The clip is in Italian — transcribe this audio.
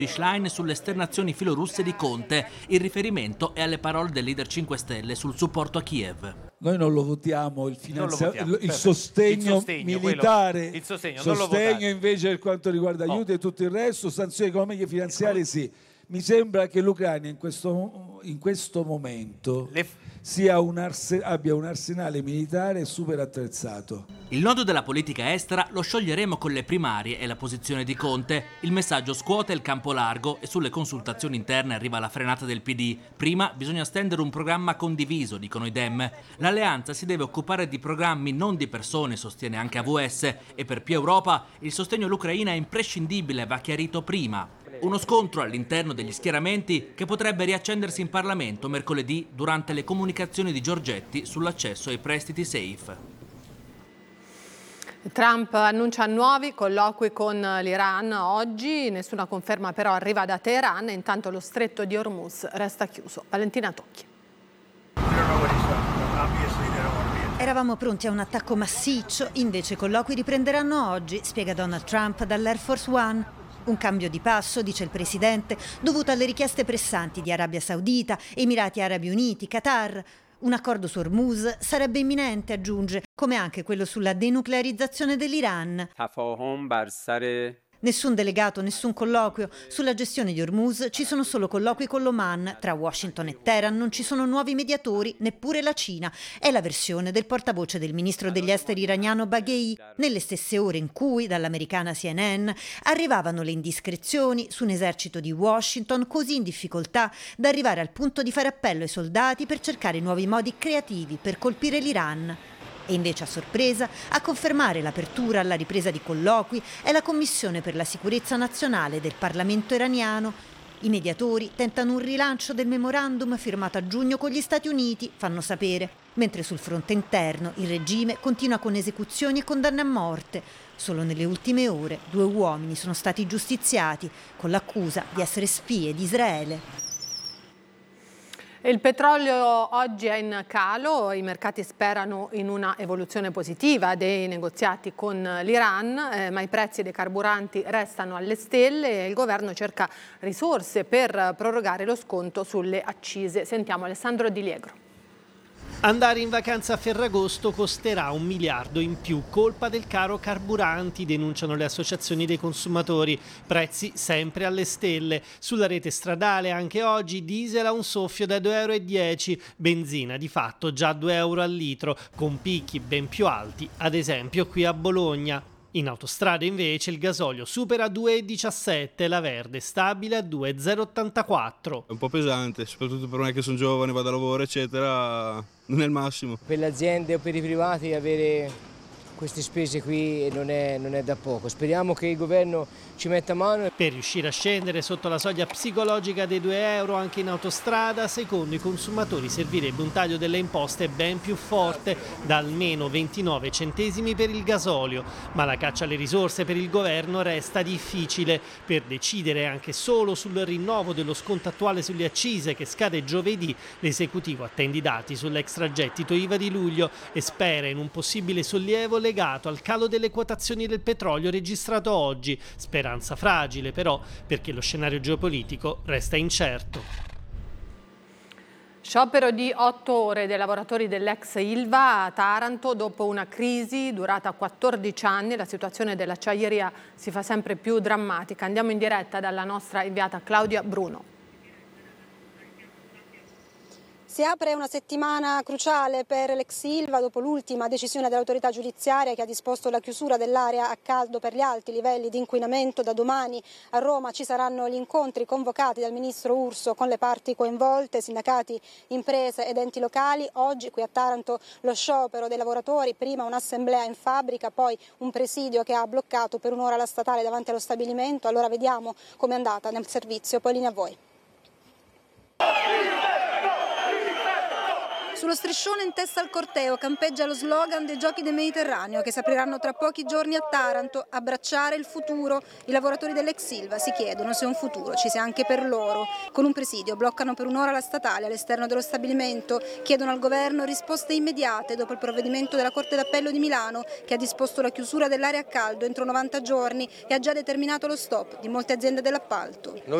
Schlein sulle esternazioni filorusse di Conte. Il riferimento è alle parole del leader 5 Stelle sul supporto a Kiev. Noi non lo votiamo il sostegno militare, il sostegno invece per quanto riguarda aiuti e tutto il resto, sanzioni economiche e finanziarie sì. Mi sembra che l'Ucraina in questo momento abbia un arsenale militare super attrezzato. Il nodo della politica estera lo scioglieremo con le primarie e la posizione di Conte. Il messaggio scuote il campo largo e sulle consultazioni interne arriva la frenata del PD. Prima bisogna stendere un programma condiviso, dicono i Dem. L'alleanza si deve occupare di programmi, non di persone, sostiene anche AVS. E per più Europa il sostegno all'Ucraina è imprescindibile, va chiarito prima. Uno scontro all'interno degli schieramenti che potrebbe riaccendersi in Parlamento mercoledì durante le comunicazioni di Giorgetti sull'accesso ai prestiti safe. Trump annuncia nuovi colloqui con l'Iran oggi, nessuna conferma però arriva da Teheran, intanto lo stretto di Hormuz resta chiuso. Valentina Tocchi. Eravamo pronti a un attacco massiccio, invece i colloqui riprenderanno oggi, spiega Donald Trump dall'Air Force One. Un cambio di passo, dice il presidente, dovuto alle richieste pressanti di Arabia Saudita, Emirati Arabi Uniti, Qatar. Un accordo su Hormuz sarebbe imminente, aggiunge, come anche quello sulla denuclearizzazione dell'Iran. Nessun delegato, nessun colloquio. Sulla gestione di Hormuz ci sono solo colloqui con l'Oman. Tra Washington e Teheran non ci sono nuovi mediatori, neppure la Cina. È la versione del portavoce del ministro degli esteri iraniano Baghei, nelle stesse ore in cui, dall'americana CNN, arrivavano le indiscrezioni su un esercito di Washington così in difficoltà da arrivare al punto di fare appello ai soldati per cercare nuovi modi creativi per colpire l'Iran. E invece a sorpresa, a confermare l'apertura alla ripresa di colloqui è la Commissione per la sicurezza nazionale del Parlamento iraniano. I mediatori tentano un rilancio del memorandum firmato a giugno con gli Stati Uniti, fanno sapere, mentre sul fronte interno il regime continua con esecuzioni e condanne a morte. Solo nelle ultime ore 2 uomini sono stati giustiziati con l'accusa di essere spie di Israele. Il petrolio oggi è in calo, i mercati sperano in una evoluzione positiva dei negoziati con l'Iran, ma i prezzi dei carburanti restano alle stelle e il governo cerca risorse per prorogare lo sconto sulle accise. Sentiamo Alessandro Di Liegro. Andare in vacanza a Ferragosto costerà 1 miliardo in più, colpa del caro carburanti, denunciano le associazioni dei consumatori. Prezzi sempre alle stelle. Sulla rete stradale anche oggi diesel a un soffio da 2,10 €, benzina di fatto già 2 € al litro, con picchi ben più alti, ad esempio qui a Bologna. In autostrada invece il gasolio supera 2,17, la verde stabile a 2,084. È un po' pesante, soprattutto per me che sono giovane, vado a lavoro eccetera, non è il massimo. Per le aziende o per i privati avere queste spese qui non è da poco. Speriamo che il governo ci metta mano. Per riuscire a scendere sotto la soglia psicologica dei 2 € anche in autostrada, secondo i consumatori servirebbe un taglio delle imposte ben più forte, da almeno 29 centesimi per il gasolio. Ma la caccia alle risorse per il governo resta difficile. Per decidere anche solo sul rinnovo dello sconto attuale sulle accise che scade giovedì, l'esecutivo attende i dati sull'extragettito IVA di luglio e spera in un possibile sollievo legato al calo delle quotazioni del petrolio registrato oggi. Speranza fragile però, perché lo scenario geopolitico resta incerto. Sciopero di 8 ore dei lavoratori dell'ex Ilva a Taranto dopo una crisi durata 14 anni. La situazione dell'acciaieria si fa sempre più drammatica. Andiamo in diretta dalla nostra inviata Claudia Bruno. Si apre una settimana cruciale per l'ex Ilva dopo l'ultima decisione dell'autorità giudiziaria che ha disposto la chiusura dell'area a caldo per gli alti livelli di inquinamento. Da domani a Roma ci saranno gli incontri convocati dal ministro Urso con le parti coinvolte, sindacati, imprese ed enti locali. Oggi qui a Taranto lo sciopero dei lavoratori, prima un'assemblea in fabbrica, poi un presidio che ha bloccato per un'ora la statale davanti allo stabilimento. Allora vediamo com'è andata nel servizio, poi linea a voi. Sullo striscione in testa al corteo campeggia lo slogan dei Giochi del Mediterraneo che si apriranno tra pochi giorni a Taranto. Abbracciare il futuro. I lavoratori dell'ex Ilva si chiedono se un futuro ci sia anche per loro. Con un presidio bloccano per un'ora la statale all'esterno dello stabilimento. Chiedono al governo risposte immediate dopo il provvedimento della Corte d'Appello di Milano che ha disposto la chiusura dell'area a caldo entro 90 giorni e ha già determinato lo stop di molte aziende dell'appalto.